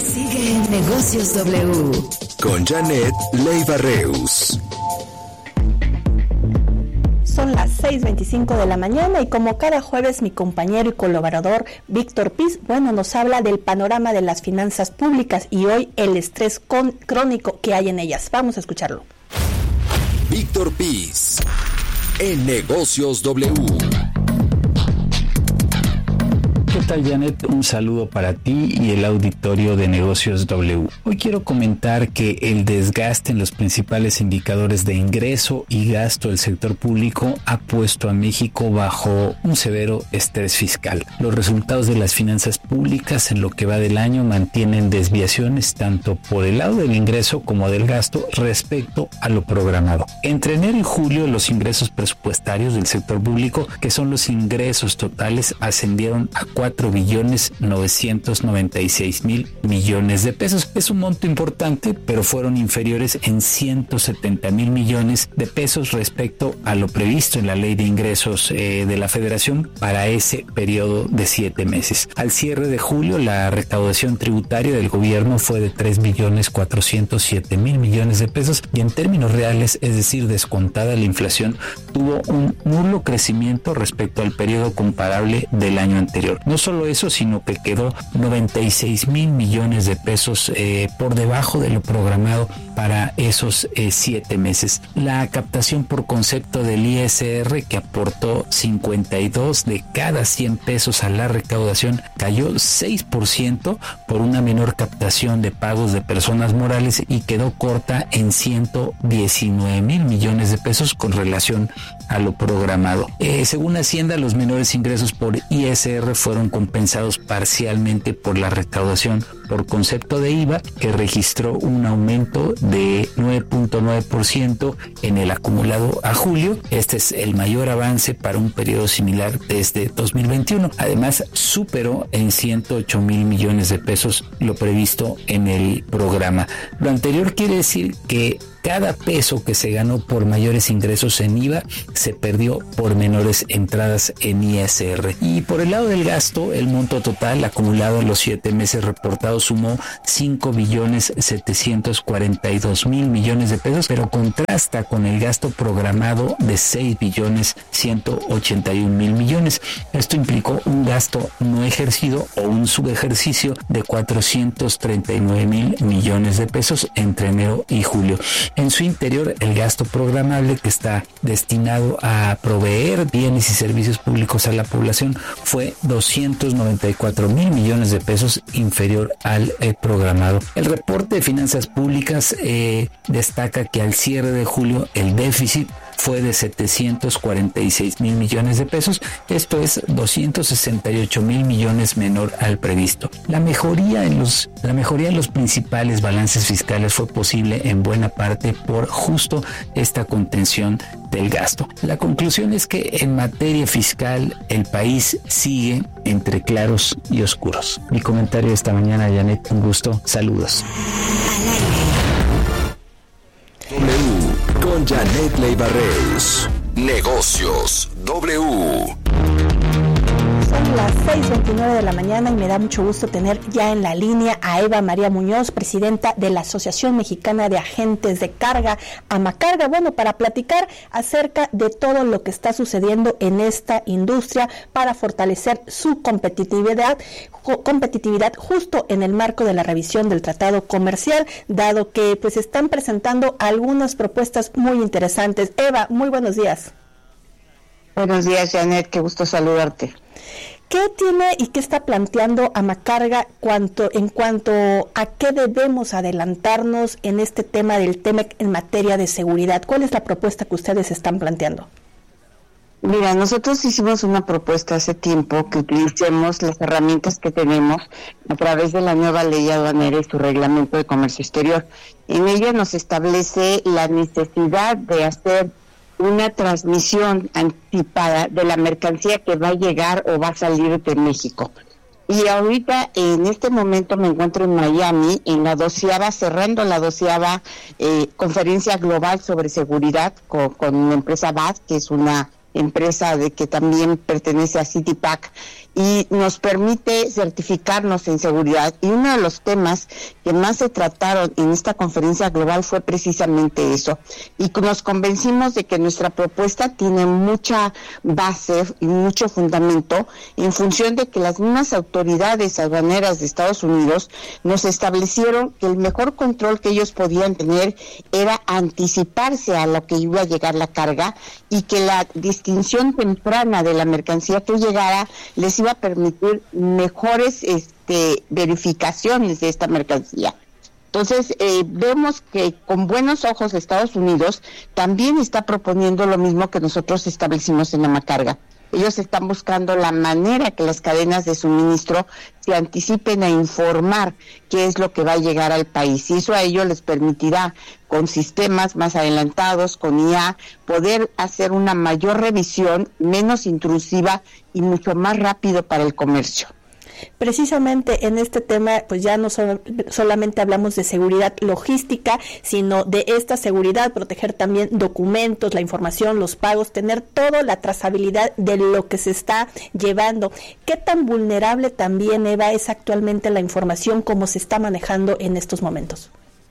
Sigue en Negocios W con Janet Leiva Reus. Son las 6:25 de la mañana y como cada jueves mi compañero y colaborador Víctor Piz, nos habla del panorama de las finanzas públicas y hoy el estrés crónico que hay en ellas. Vamos a escucharlo. Víctor Piz, en Negocios W. ¿Qué tal, Janet? Un saludo para ti y el auditorio de Negocios W. Hoy quiero comentar que el desgaste en los principales indicadores de ingreso y gasto del sector público ha puesto a México bajo un severo estrés fiscal. Los resultados de las finanzas públicas en lo que va del año mantienen desviaciones tanto por el lado del ingreso como del gasto respecto a lo programado. Entre enero y julio, los ingresos presupuestarios del sector público, que son los ingresos totales, ascendieron a 4.996.000 millones de pesos. Es un monto importante, pero fueron inferiores en 170.000 millones de pesos respecto a lo previsto en la Ley de Ingresos de la Federación para ese periodo de 7 meses. Al cierre de julio, la recaudación tributaria del gobierno fue de 3.407.000 millones de pesos y en términos reales, es decir, descontada la inflación, tuvo un nulo crecimiento respecto al periodo comparable del año anterior. No solo eso, sino que quedó 96.000 millones de pesos por debajo de lo programado para esos 7 meses. La captación por concepto del ISR, que aportó 52 de cada 100 pesos a la recaudación, cayó 6% por una menor captación de pagos de personas morales y quedó corta en 119.000 millones de pesos con relación a lo programado. Según Hacienda, los menores ingresos por ISR fueron compensados parcialmente por la recaudación por concepto de IVA, que registró un aumento de 9.9% en el acumulado a julio. Este es el mayor avance para un periodo similar desde 2021. Además, superó en 108.000 millones de pesos lo previsto en el programa. Lo anterior quiere decir que cada peso que se ganó por mayores ingresos en IVA se perdió por menores entradas en ISR. Y por el lado del gasto, el monto total acumulado en los 7 meses reportados sumó 5.742.000 millones de pesos, pero contrasta con el gasto programado de 6.181.000 millones. Esto implicó un gasto no ejercido o un subejercicio de 439.000 millones de pesos entre enero y julio. En su interior, el gasto programable, que está destinado a proveer bienes y servicios públicos a la población, fue 294.000 millones de pesos inferior al programado. El reporte de finanzas públicas destaca que al cierre de julio el déficit fue de 746.000 millones de pesos, esto es 268.000 millones menor al previsto. La mejoría en los principales balances fiscales fue posible en buena parte por justo esta contención del gasto. La conclusión es que en materia fiscal el país sigue entre claros y oscuros. Mi comentario esta mañana, Janet, un gusto. Saludos. Con Janet Leiva Reus. Negocios W. Son las 6:29 de la mañana y me da mucho gusto tener ya en la línea a Eva María Muñoz, presidenta de la Asociación Mexicana de Agentes de Carga, AMACarga, para platicar acerca de todo lo que está sucediendo en esta industria para fortalecer su competitividad justo en el marco de la revisión del tratado comercial, dado que están presentando algunas propuestas muy interesantes. Eva, muy buenos días. Buenos días, Janet, qué gusto saludarte. ¿Qué tiene y qué está planteando AMACarga en cuanto a qué debemos adelantarnos en este tema del TEMEC en materia de seguridad? ¿Cuál es la propuesta que ustedes están planteando? Mira, nosotros hicimos una propuesta hace tiempo que utilicemos las herramientas que tenemos a través de la nueva ley aduanera y su reglamento de comercio exterior. En ella nos establece la necesidad de hacer una transmisión anticipada de la mercancía que va a llegar o va a salir de México. Y ahorita, en este momento, me encuentro en Miami, en la cerrando la 12ª conferencia global sobre seguridad con la empresa BAT, que es una empresa que también pertenece a Citipack, y nos permite certificarnos en seguridad. Y uno de los temas que más se trataron en esta conferencia global fue precisamente eso. Y nos convencimos de que nuestra propuesta tiene mucha base y mucho fundamento en función de que las mismas autoridades aduaneras de Estados Unidos nos establecieron que el mejor control que ellos podían tener era anticiparse a lo que iba a llegar la carga y que la distinción temprana de la mercancía que llegara les iba a permitir mejores verificaciones de esta mercancía. Entonces, vemos que con buenos ojos Estados Unidos también está proponiendo lo mismo que nosotros establecimos en Amacarga. Ellos están buscando la manera que las cadenas de suministro se anticipen a informar qué es lo que va a llegar al país. Y eso a ellos les permitirá, con sistemas más adelantados, con IA, poder hacer una mayor revisión, menos intrusiva y mucho más rápido para el comercio. Precisamente en este tema, pues ya no solamente hablamos de seguridad logística, sino de esta seguridad, proteger también documentos, la información, los pagos, tener toda la trazabilidad de lo que se está llevando. ¿Qué tan vulnerable también, Eva, es actualmente la información como se está manejando en estos momentos?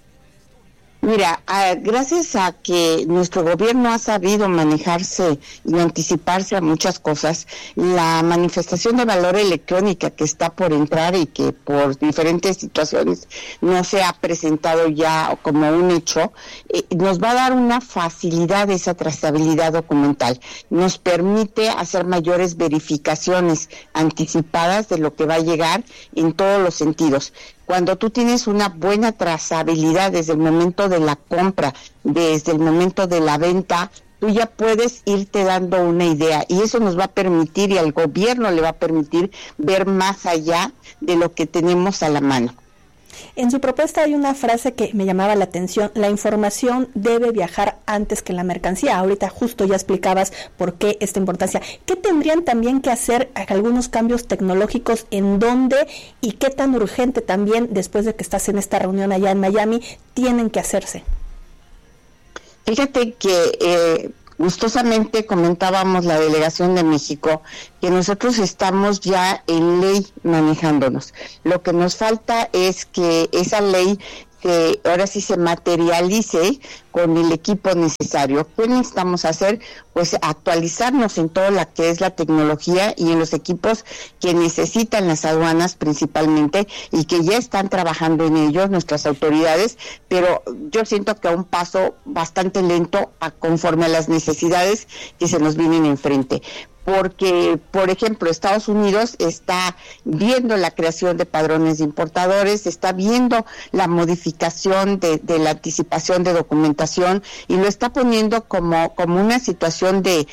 Mira, gracias a que nuestro gobierno ha sabido manejarse y anticiparse a muchas cosas, la manifestación de valor electrónica que está por entrar y que por diferentes situaciones no se ha presentado ya como un hecho, nos va a dar una facilidad de esa trazabilidad documental. Nos permite hacer mayores verificaciones anticipadas de lo que va a llegar en todos los sentidos. Cuando tú tienes una buena trazabilidad desde el momento de la compra, desde el momento de la venta, tú ya puedes irte dando una idea y eso nos va a permitir y al gobierno le va a permitir ver más allá de lo que tenemos a la mano. En su propuesta hay una frase que me llamaba la atención: la información debe viajar antes que la mercancía. Ahorita justo ya explicabas por qué esta importancia. ¿Qué tendrían también que hacer algunos cambios tecnológicos en dónde y qué tan urgente también, después de que estás en esta reunión allá en Miami, tienen que hacerse? Fíjate que gustosamente comentábamos la delegación de México que nosotros estamos ya en ley manejándonos. Lo que nos falta es que esa ley que ahora sí se materialice con el equipo necesario. ¿Qué necesitamos hacer? Pues actualizarnos en todo lo que es la tecnología y en los equipos que necesitan las aduanas principalmente y que ya están trabajando en ellos nuestras autoridades, pero yo siento que a un paso bastante lento conforme a las necesidades que se nos vienen enfrente. Porque, por ejemplo, Estados Unidos está viendo la creación de padrones de importadores, está viendo la modificación de la anticipación de documentación y lo está poniendo como una situación de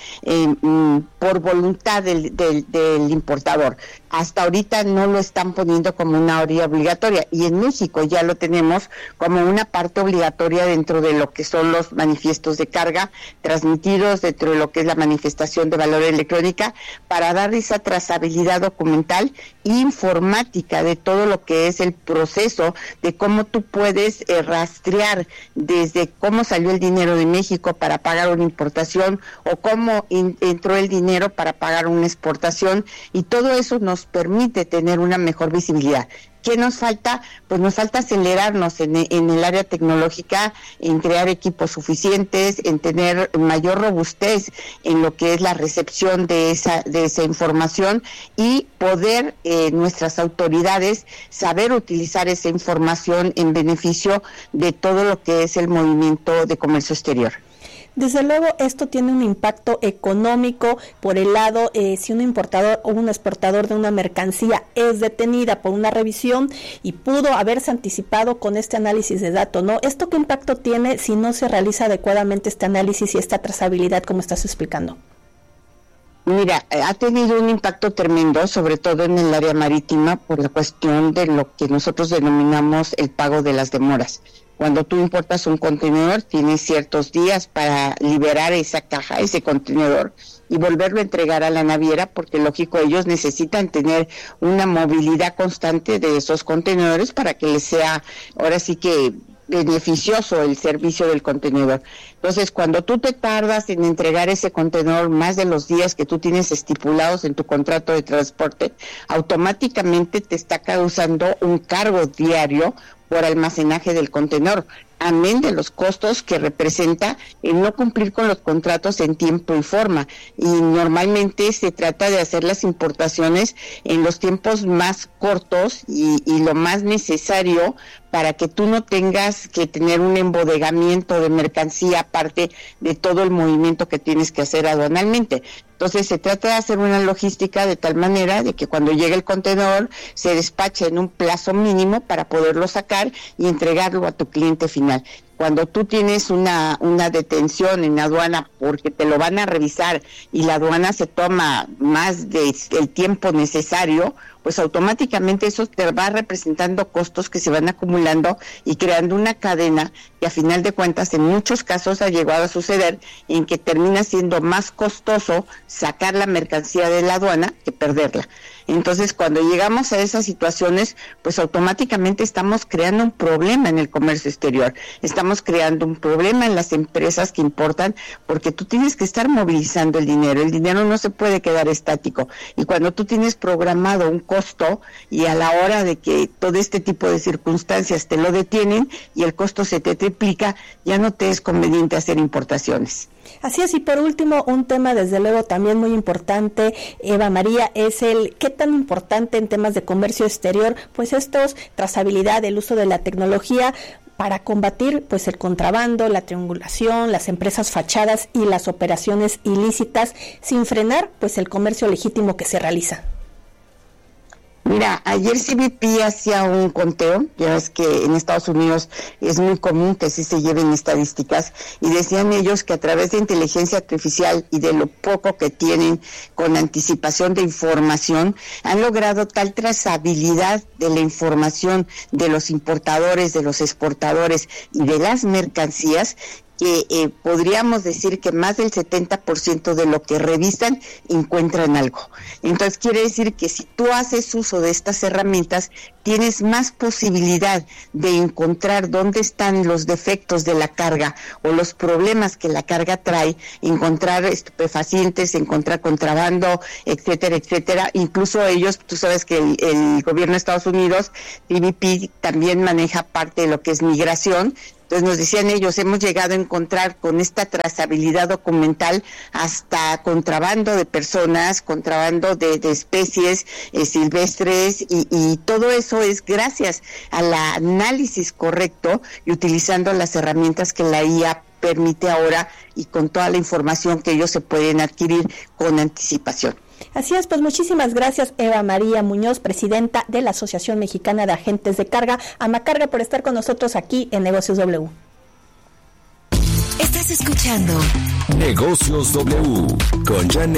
por voluntad del importador. Hasta ahorita no lo están poniendo como una orilla obligatoria y en México ya lo tenemos como una parte obligatoria dentro de lo que son los manifiestos de carga transmitidos dentro de lo que es la manifestación de valor electrónica para dar esa trazabilidad documental e informática de todo lo que es el proceso de cómo tú puedes rastrear desde cómo salió el dinero de México para pagar una importación o cómo entró el dinero para pagar una exportación y todo eso nos permite tener una mejor visibilidad. ¿Qué nos falta? Pues nos falta acelerarnos en el área tecnológica, en crear equipos suficientes, en tener mayor robustez en lo que es la recepción de esa información y poder nuestras autoridades saber utilizar esa información en beneficio de todo lo que es el movimiento de comercio exterior. Desde luego esto tiene un impacto económico por el lado, si un importador o un exportador de una mercancía es detenida por una revisión y pudo haberse anticipado con este análisis de datos, ¿no? ¿Esto qué impacto tiene si no se realiza adecuadamente este análisis y esta trazabilidad como estás explicando? Mira, ha tenido un impacto tremendo, sobre todo en el área marítima, por la cuestión de lo que nosotros denominamos el pago de las demoras. Cuando tú importas un contenedor, tienes ciertos días para liberar esa caja, ese contenedor, y volverlo a entregar a la naviera, porque lógico, ellos necesitan tener una movilidad constante de esos contenedores para que les sea, ahora sí que beneficioso el servicio del contenedor. Entonces, cuando tú te tardas en entregar ese contenedor más de los días que tú tienes estipulados en tu contrato de transporte, automáticamente te está causando un cargo diario por almacenaje del contenedor, amén de los costos que representa el no cumplir con los contratos en tiempo y forma. Y normalmente se trata de hacer las importaciones en los tiempos más cortos y lo más necesario para que tú no tengas que tener un embodegamiento de mercancía aparte de todo el movimiento que tienes que hacer aduanalmente. Entonces se trata de hacer una logística de tal manera de que cuando llegue el contenedor se despache en un plazo mínimo para poderlo sacar y entregarlo a tu cliente final. Cuando tú tienes una detención en aduana porque te lo van a revisar y la aduana se toma más del tiempo necesario, pues automáticamente eso te va representando costos que se van acumulando y creando una cadena que a final de cuentas en muchos casos ha llegado a suceder en que termina siendo más costoso sacar la mercancía de la aduana que perderla. Entonces, cuando llegamos a esas situaciones, pues automáticamente estamos creando un problema en el comercio exterior, estamos creando un problema en las empresas que importan, porque tú tienes que estar movilizando el dinero no se puede quedar estático, y cuando tú tienes programado un costo y a la hora de que todo este tipo de circunstancias te lo detienen y el costo se te triplica, ya no te es conveniente hacer importaciones. Así es, y por último, un tema desde luego también muy importante, Eva María, es el qué tan importante en temas de comercio exterior, pues trazabilidad, el uso de la tecnología para combatir pues el contrabando, la triangulación, las empresas fachadas y las operaciones ilícitas, sin frenar pues el comercio legítimo que se realiza. Mira, ayer CBP hacía un conteo, ya ves que en Estados Unidos es muy común que sí se lleven estadísticas, y decían ellos que a través de inteligencia artificial y de lo poco que tienen con anticipación de información, han logrado tal trazabilidad de la información de los importadores, de los exportadores y de las mercancías, que podríamos decir que más del 70% de lo que revisan encuentran algo. Entonces quiere decir que si tú haces uso de estas herramientas, tienes más posibilidad de encontrar dónde están los defectos de la carga o los problemas que la carga trae, encontrar estupefacientes, encontrar contrabando, etcétera, etcétera. Incluso ellos, tú sabes que el gobierno de Estados Unidos, CBP, también maneja parte de lo que es migración. Entonces nos decían ellos, hemos llegado a encontrar con esta trazabilidad documental hasta contrabando de personas, contrabando de especies silvestres, y todo eso es gracias al análisis correcto y utilizando las herramientas que la IA permite ahora y con toda la información que ellos se pueden adquirir con anticipación. Así es, pues muchísimas gracias Eva María Muñoz, presidenta de la Asociación Mexicana de Agentes de Carga, Amacarga, por estar con nosotros aquí en Negocios W. Estás escuchando Negocios W con Janet